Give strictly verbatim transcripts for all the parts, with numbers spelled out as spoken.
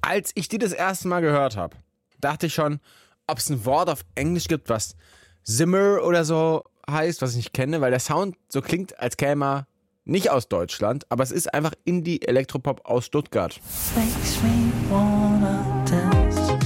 Als ich die das erste Mal gehört habe, dachte ich schon, ob es ein Wort auf Englisch gibt, was Zimmer oder so heißt, was ich nicht kenne, weil der Sound so klingt, als käme er nicht aus Deutschland, aber es ist einfach Indie-Elektropop aus Stuttgart. Makes me wanna dance.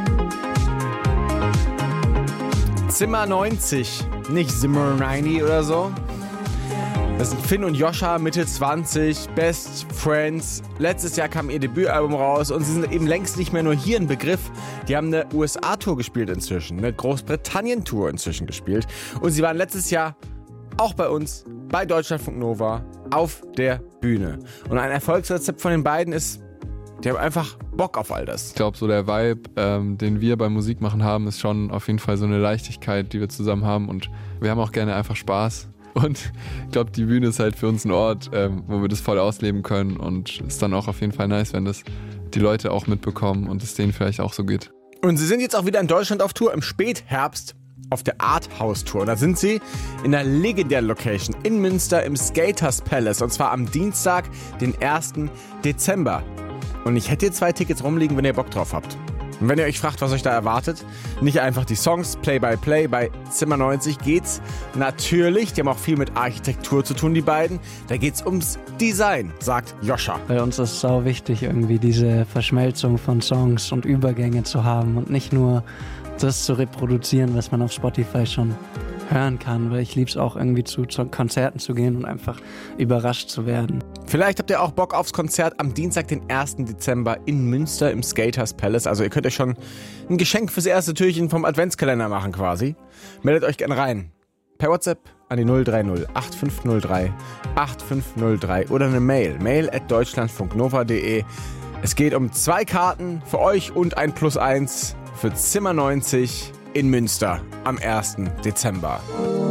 Zimmer neunzig, nicht Zimmer neunzig oder so. Das sind Finn und Joscha, Mitte zwanzig, Best Friends. Letztes Jahr kam ihr Debütalbum raus und sie sind eben längst nicht mehr nur hier ein Begriff. Die haben eine U S A-Tour gespielt inzwischen, eine Großbritannien-Tour inzwischen gespielt. Und sie waren letztes Jahr auch bei uns, bei Deutschlandfunk Nova, auf der Bühne. Und ein Erfolgsrezept von den beiden ist, die haben einfach Bock auf all das. Ich glaube, so der Vibe, ähm, den wir beim Musikmachen haben, ist schon auf jeden Fall so eine Leichtigkeit, die wir zusammen haben. Und wir haben auch gerne einfach Spaß. Und ich glaube, die Bühne ist halt für uns ein Ort, ähm, wo wir das voll ausleben können. Und ist dann auch auf jeden Fall nice, wenn das die Leute auch mitbekommen und es denen vielleicht auch so geht. Und sie sind jetzt auch wieder in Deutschland auf Tour im Spätherbst auf der Arthouse-Tour. Und da sind sie in einer legendären Location in Münster im Skaters Palace. Und zwar am Dienstag, den ersten Dezember. Und ich hätte hier zwei Tickets rumliegen, wenn ihr Bock drauf habt. Und wenn ihr euch fragt, was euch da erwartet, nicht einfach die Songs, Play-by-Play, bei Zimmer neunzig geht's natürlich, die haben auch viel mit Architektur zu tun, die beiden, da geht's ums Design, sagt Joscha. Bei uns ist es sau wichtig, irgendwie diese Verschmelzung von Songs und Übergänge zu haben und nicht nur das zu reproduzieren, was man auf Spotify schon hören kann, weil ich liebe es auch irgendwie zu, zu Konzerten zu gehen und einfach überrascht zu werden. Vielleicht habt ihr auch Bock aufs Konzert am Dienstag, den ersten Dezember in Münster im Skaters Palace. Also ihr könnt euch schon ein Geschenk fürs erste Türchen vom Adventskalender machen quasi. Meldet euch gerne rein. Per WhatsApp an die null drei null acht fünf null drei acht fünf null drei oder eine Mail. Mail at deutschlandfunknova punkt de. Es geht um zwei Karten für euch und ein Plus eins für Zimmer neunzig in Münster am ersten Dezember.